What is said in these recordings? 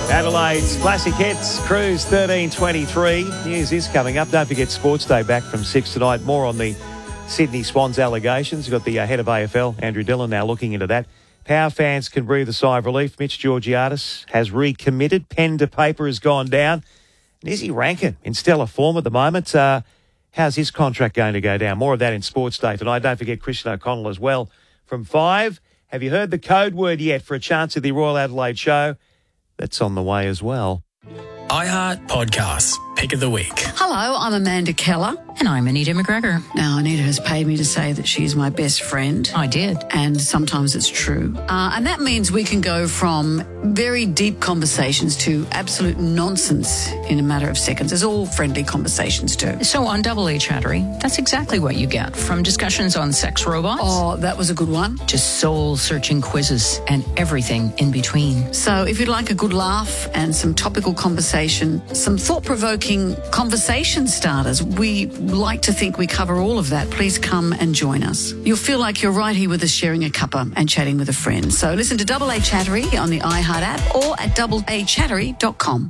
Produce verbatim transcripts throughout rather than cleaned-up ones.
Adelaide's classic hits, Cruise thirteen twenty-three. News is coming up. Don't forget Sports Day back from six tonight. More on the Sydney Swans allegations. We've got the uh, head of A F L, Andrew Dillon, now looking into that. Power fans can breathe a sigh of relief. Mitch Georgiadis has recommitted. Pen to paper has gone down. And is he ranking in stellar form at the moment? Uh, how's his contract going to go down? More of that in Sports Day tonight. Don't forget Christian O'Connell as well from five. Have you heard the code word yet for a chance at the Royal Adelaide show? That's on the way as well. iHeart Podcasts, Pick of the Week. Hello, I'm Amanda Keller. And I'm Anita McGregor. Now, Anita has paid me to say that she's my best friend. I did. And sometimes it's true. Uh, and that means we can go from very deep conversations to absolute nonsense in a matter of seconds. There's all friendly conversations too. So on Double A Chattery, that's exactly what you get. From discussions on sex robots. Oh, that was a good one. To soul-searching quizzes and everything in between. So if you'd like a good laugh and some topical conversation, some thought-provoking conversation starters, we like to think we cover all of that. Please come and join us. You'll feel like you're right here with us sharing a cuppa and chatting with a friend. So listen to Double A Chattery on the iHeart app or at double a chattery dot com.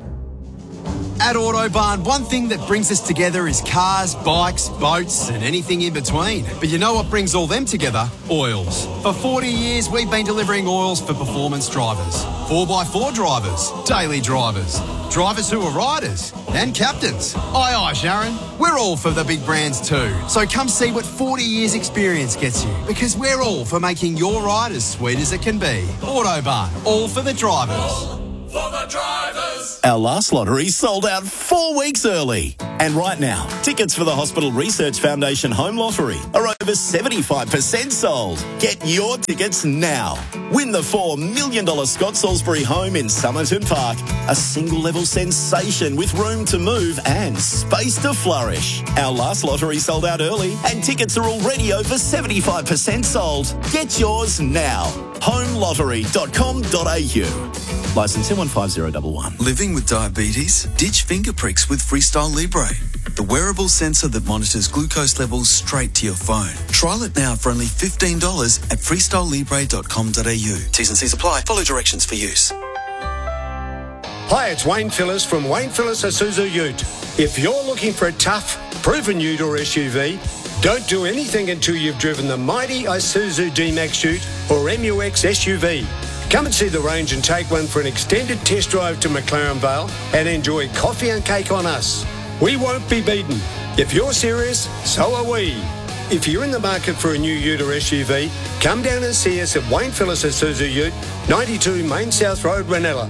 At Autobarn, one thing that brings us together is cars, bikes, boats and anything in between. But you know what brings all them together? Oils. For forty years, we've been delivering oils for performance drivers, four by four drivers, daily drivers, drivers who are riders and captains. Aye, aye, Sharon. We're all for the big brands too. So come see what forty years experience gets you, because we're all for making your ride as sweet as it can be. Autobarn, all for the drivers. For the drivers. Our last lottery sold out four weeks early. And right now, tickets for the Hospital Research Foundation Home Lottery are over seventy-five percent sold. Get your tickets now. Win the four million dollars Scott Salisbury home in Somerton Park. A single-level sensation with room to move and space to flourish. Our last lottery sold out early and tickets are already over seventy-five percent sold. Get yours now. home lottery dot com dot a u. Licence M one five zero one one. Living with diabetes? Ditch finger pricks with Freestyle Libre, the wearable sensor that monitors glucose levels straight to your phone. Trial it now for only fifteen dollars at freestyle libre dot com dot a u. T's and C's apply. Follow directions for use. Hi, it's Wayne Phillips from Wayne Phillips Isuzu Ute. If you're looking for a tough, proven ute or S U V, don't do anything until you've driven the mighty Isuzu D-Max Ute or M U X S U V. Come and see the range and take one for an extended test drive to McLaren Vale and enjoy coffee and cake on us. We won't be beaten. If you're serious, so are we. If you're in the market for a new ute or S U V, come down and see us at Wayne Phillips Isuzu Ute, ninety-two Main South Road, Ranella.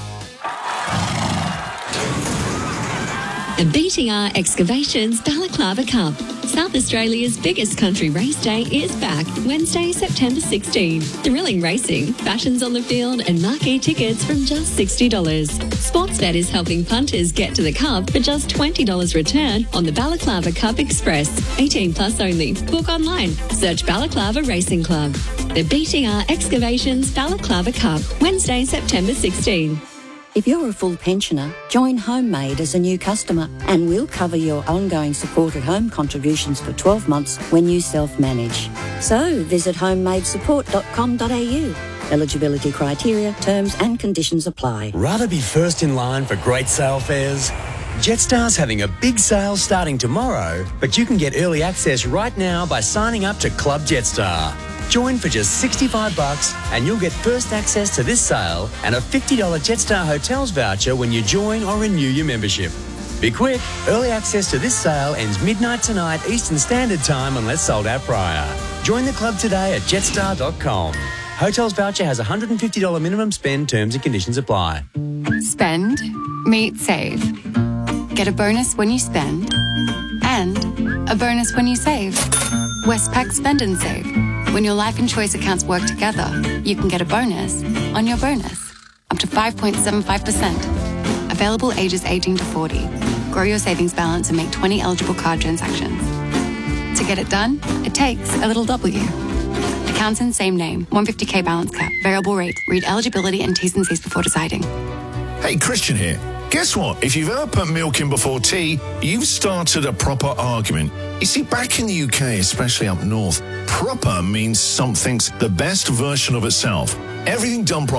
The B T R Excavations Balaclava Cup. South Australia's biggest country race day is back Wednesday, September sixteenth. Thrilling racing, fashions on the field and marquee tickets from just sixty dollars. Sportsbet is helping punters get to the Cup for just twenty dollars return on the Balaclava Cup Express. eighteen plus only. Book online. Search Balaclava Racing Club. The B T R Excavations Balaclava Cup, Wednesday, September sixteenth. If you're a full pensioner, join Homemade as a new customer and we'll cover your ongoing supported home contributions for twelve months when you self-manage. So visit homemade support dot com dot a u. Eligibility criteria, terms and conditions apply. Rather be first in line for great sale fares? Jetstar's having a big sale starting tomorrow, but you can get early access right now by signing up to Club Jetstar. Join for just sixty-five bucks and you'll get first access to this sale and a fifty dollars Jetstar Hotels voucher when you join or renew your membership. Be quick, early access to this sale ends midnight tonight Eastern Standard Time unless sold out prior. Join the club today at jetstar dot com. Hotels voucher has a one hundred fifty dollars minimum spend, terms and conditions apply. Spend, meet, save. Get a bonus when you spend and a bonus when you save. Westpac Spend and Save. When your life and choice accounts work together, you can get a bonus on your bonus, up to five point seven five percent. Available ages eighteen to forty. Grow your savings balance and make twenty eligible card transactions. To get it done, it takes a little W. Accounts in same name, one hundred fifty thousand balance cap, variable rate. Read eligibility and T's and C's before deciding. Hey, Christian here. Guess what? If you've ever put milk in before tea, you've started a proper argument. You see, back in the U K, especially up north, proper means something's the best version of itself. Everything done proper.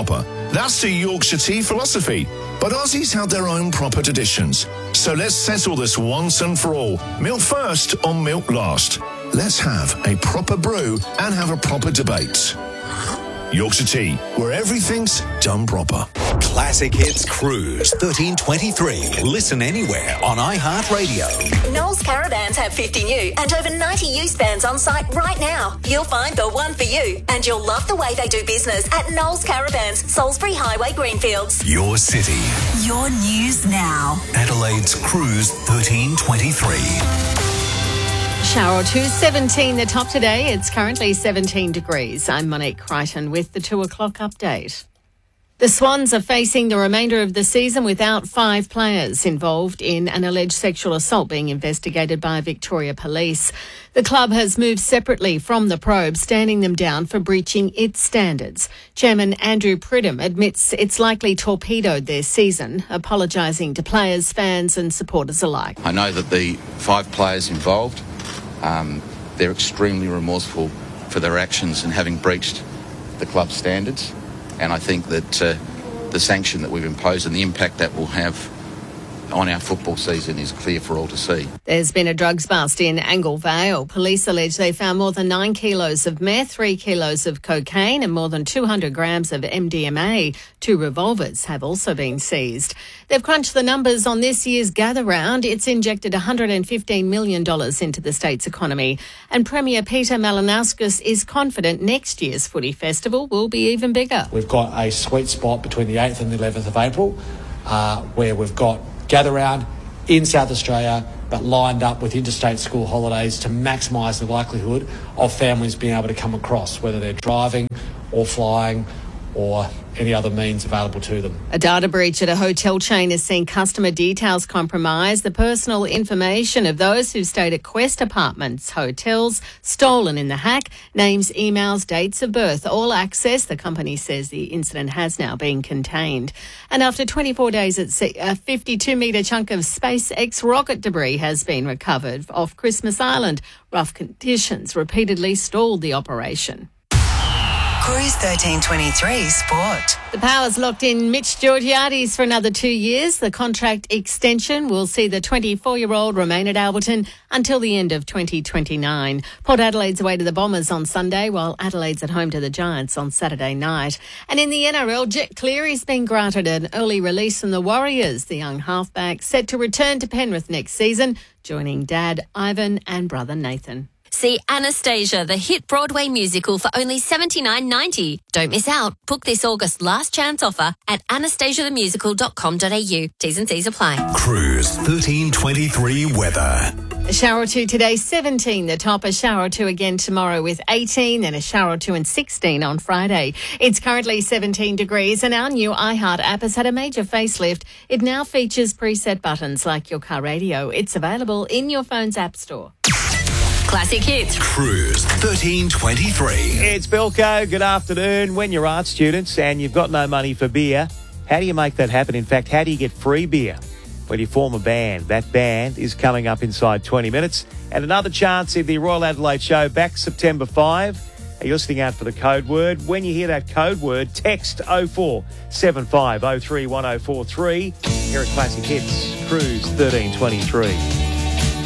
That's the Yorkshire tea philosophy. But Aussies have their own proper traditions. So let's settle this once and for all. Milk first or milk last? Let's have a proper brew and have a proper debate. Yorkshire Tea, where everything's done proper. Classic Hits Cruise thirteen twenty-three. Listen anywhere on iHeartRadio. Knowles Caravans have fifty new and over ninety used vans on site right now. You'll find the one for you, and you'll love the way they do business at Knowles Caravans, Salisbury Highway, Greenfields. Your city. Your news now. Adelaide's Cruise thirteen twenty-three. Shower two seventeen, the top today. It's currently seventeen degrees. I'm Monique Crichton with the two o'clock update. The Swans are facing the remainder of the season without five players involved in an alleged sexual assault being investigated by Victoria Police. The club has moved separately from the probe, standing them down for breaching its standards. Chairman Andrew Pridham admits it's likely torpedoed their season, apologising to players, fans and supporters alike. I know that the five players involved, um, they're extremely remorseful for their actions and having breached the club's standards. And I think that uh, the sanction that we've imposed and the impact that will have on our football season is clear for all to see. There's been a drugs bust in Angle Vale. Police allege they found more than nine kilos of meth, three kilos of cocaine and more than two hundred grams of M D M A. Two revolvers have also been seized. They've crunched the numbers on this year's Gather Round. It's injected one hundred fifteen million dollars into the state's economy. And Premier Peter Malinauskas is confident next year's footy festival will be even bigger. We've got a sweet spot between the eighth and the eleventh of April uh, where we've got Gather Round in South Australia, but lined up with interstate school holidays to maximise the likelihood of families being able to come across, whether they're driving or flying or any other means available to them. A data breach at a hotel chain has seen customer details compromised. The personal information of those who stayed at Quest Apartments hotels stolen in the hack. Names, emails, dates of birth, all access. The company says the incident has now been contained. And after twenty-four days at sea, a fifty-two metre chunk of SpaceX rocket debris has been recovered off Christmas Island. Rough conditions repeatedly stalled the operation. Cruise thirteen twenty-three Sport. The Powers locked in Mitch Georgiades for another two years. The contract extension will see the twenty-four-year-old remain at Alberton until the end of twenty twenty-nine. Port Adelaide's away to the Bombers on Sunday, while Adelaide's at home to the Giants on Saturday night. And in the N R L, Jet Cleary's been granted an early release from the Warriors. The young halfback set to return to Penrith next season, joining dad Ivan and brother Nathan. See Anastasia, the hit Broadway musical, for only seventy-nine ninety. Don't miss out. Book this August last chance offer at anastasia the musical dot com dot a u. T's and C's apply. Cruise thirteen twenty-three weather. A shower or two today, seventeen the top. A shower or two again tomorrow with eighteen, and a shower or two and sixteen on Friday. It's currently seventeen degrees, and our new iHeart app has had a major facelift. It now features preset buttons like your car radio. It's available in your phone's app store. Classic Hits. Cruise thirteen twenty-three. It's Bilko. Good afternoon. When you're art students and you've got no money for beer, how do you make that happen? In fact, how do you get free beer? Well, you form a band. That band is coming up inside twenty minutes. And another chance in the Royal Adelaide Show back September fifth. You're listening out for the code word. When you hear that code word, text oh four seven five oh three one oh four three. Here at Classic Hits, Cruise thirteen twenty-three.